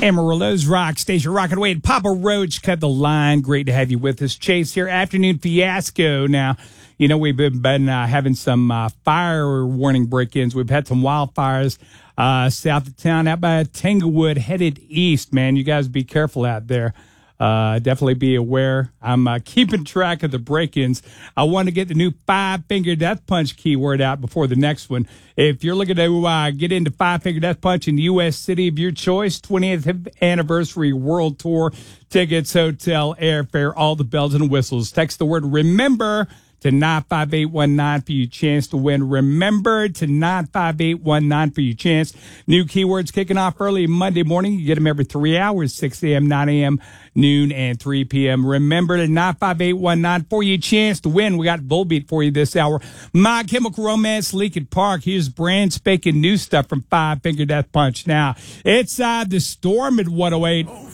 Amarillo's Rock Station, rocking away. Papa Roach cut the line. Great to have you with us. Chase here, afternoon fiasco. Now, you know, we've been having some fire warning break-ins. We've had some wildfires south of town, out by Tanglewood, headed east, man. You guys be careful out there. Definitely be aware. I'm keeping track of the break-ins. I want to get the new 5-Finger Death Punch keyword out before the next one. If you're looking to get into 5-Finger Death Punch in the U.S. city of your choice, 20th anniversary world tour, tickets, hotel, airfare, all the bells and whistles. Text the word REMEMBER to 95819 for your chance to win. Remember to 95819 for your chance. New keywords kicking off early Monday morning. You get them every 3 hours, 6 a.m., 9 a.m., noon, and 3 p.m. Remember to 95819 for your chance to win. We got Volbeat for you this hour. My Chemical Romance, Lincoln Park. Here's brand spanking new stuff from 5-Finger Death Punch. Now, it's the Storm at 108.